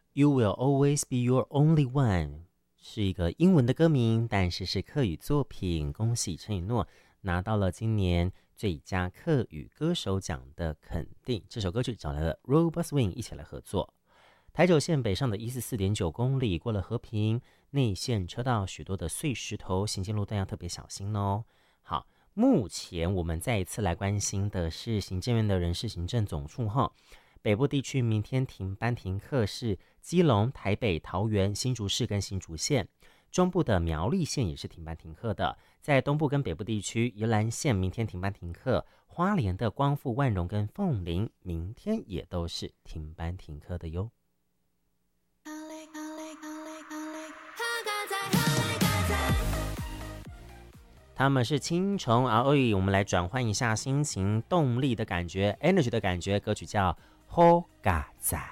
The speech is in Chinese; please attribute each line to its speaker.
Speaker 1: You will always be your only one 是一个英文的歌名，但是是客语作品。恭喜陈以诺拿到了今年最佳客语歌手奖的肯定。这首歌曲找来了 Robot Swing 一起来合作。台九线北上的144.9公里，过了和平内线车道，许多的碎石头，行进路段要特别小心哦。好，目前我们再一次来关心的是行政院的人事行政总处哈。北部地区明天停班停课是基隆、台北、桃园、新竹市跟新竹县，中部的苗栗县也是停班停课的。在东部跟北部地区，宜兰县明天停班停课，花莲的光复、万荣跟凤林明天也都是停班停课的哟。他们是青虫ROE，我们来转换一下心情、动力的感觉、energy 的感觉。歌曲叫《好嘎仔》。